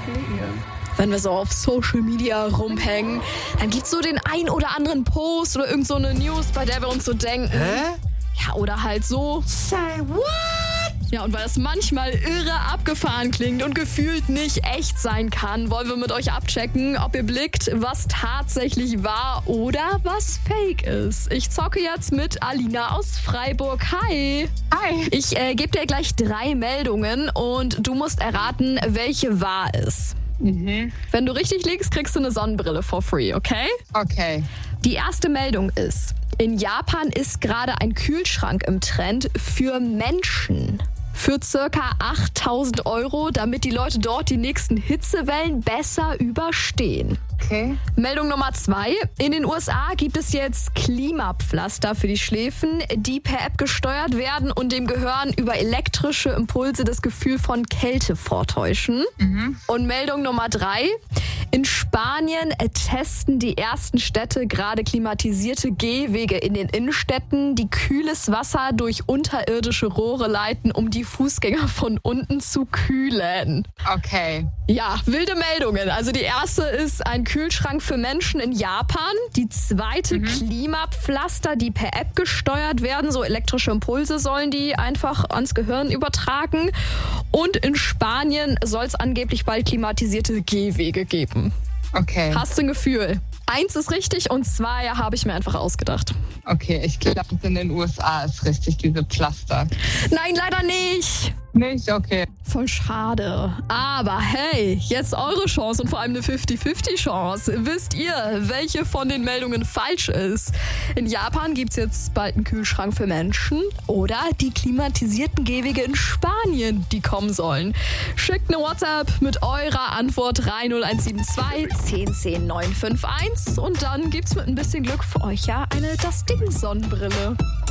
Wenn wir so auf Social Media rumhängen, dann gibt's so den ein oder anderen Post oder irgend so eine News, bei der wir uns so denken. Ja, oder halt so. Say what? Ja, und weil das manchmal irre abgefahren klingt und gefühlt nicht echt sein kann, wollen wir mit euch abchecken, ob ihr blickt, was tatsächlich wahr oder was fake ist. Ich zocke jetzt mit Alina aus Freiburg. Hi. Hi. Ich gebe dir gleich 3 Meldungen und du musst erraten, welche wahr ist. Wenn du richtig liegst, kriegst du eine Sonnenbrille for free, okay? Okay. Die erste Meldung ist, in Japan ist gerade ein Kühlschrank im Trend für Menschen. Für circa 8.000 €, damit die Leute dort die nächsten Hitzewellen besser überstehen. Okay. Meldung Nummer 2. In den USA gibt es jetzt Klimapflaster für die Schläfen, die per App gesteuert werden und dem Gehirn über elektrische Impulse das Gefühl von Kälte vortäuschen. Und Meldung Nummer 3. In Spanien testen die ersten Städte gerade klimatisierte Gehwege in den Innenstädten, die kühles Wasser durch unterirdische Rohre leiten, um die Fußgänger von unten zu kühlen. Okay. Ja, wilde Meldungen. Also die erste ist ein Kühlschrank für Menschen in Japan. Die zweite Klimapflaster, die per App gesteuert werden. So elektrische Impulse sollen die einfach ans Gehirn übertragen. Und in Spanien soll es angeblich bald klimatisierte Gehwege geben. Okay. Hast du ein Gefühl? 1 ist richtig und 2 habe ich mir einfach ausgedacht. Okay, ich glaube, in den USA ist richtig, diese Pflaster. Nein, leider nicht. Nicht? Okay. Voll schade. Aber hey, jetzt eure Chance und vor allem eine 50-50-Chance. Wisst ihr, welche von den Meldungen falsch ist? In Japan gibt es jetzt bald einen Kühlschrank für Menschen oder die klimatisierten Gehwege in Spanien, die kommen sollen. Schickt eine WhatsApp mit eurer Antwort rein 0172 10 10 951 und dann gibt's mit ein bisschen Glück für euch ja eine Das Ding Sonnenbrille.